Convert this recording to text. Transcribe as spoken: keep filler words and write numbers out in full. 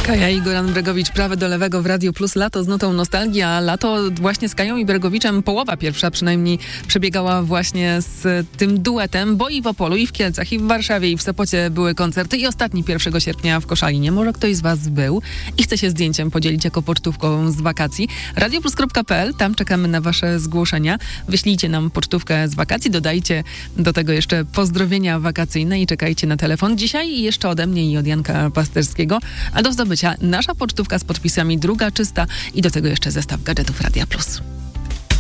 Kaja i Goran Bregowicz, prawe do lewego w Radiu Plus. Lato z nutą nostalgii, a lato właśnie z Kają i Bregowiczem, połowa pierwsza przynajmniej przebiegała właśnie z tym duetem, bo i w Opolu, i w Kielcach, i w Warszawie, i w Sopocie były koncerty i ostatni pierwszego sierpnia w Koszalinie. Może ktoś z was był i chce się zdjęciem podzielić jako pocztówką z wakacji. radioplus kropka pe el, tam czekamy na wasze zgłoszenia. Wyślijcie nam pocztówkę z wakacji, dodajcie do tego jeszcze pozdrowienia wakacyjne i czekajcie na telefon. Dzisiaj jeszcze ode mnie i od Janka Pasterskiego, a do zdobycia nasza pocztówka z podpisami, druga czysta i do tego jeszcze zestaw gadżetów Radia Plus.